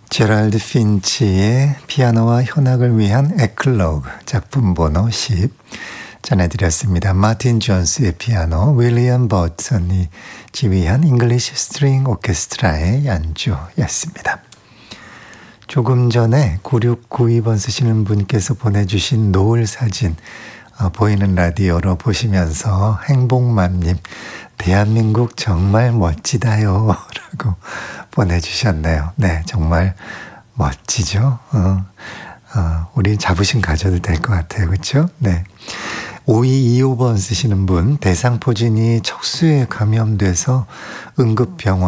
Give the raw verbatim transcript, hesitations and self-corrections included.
제랄드 핀치의 피아노와 현악을 위한 에클로그 작품 번호 십 전해드렸습니다. 마틴 존스의 피아노, 윌리엄 버튼이 지휘한 잉글리시 스트링 오케스트라의 연주였습니다. 조금 전에 구육구이 번 쓰시는 분께서 보내주신 노을 사진 어, 보이는 라디오로 보시면서 행복맘님 대한민국 정말 멋지다요 라고 보내주셨네요. 네, 정말 멋지죠. 어, 어, 우리 자부심 가져도 될 것 같아요. 그렇죠? 네. 오이이오 번 쓰시는 분, 대상포진이 척수에 감염돼서 응급병원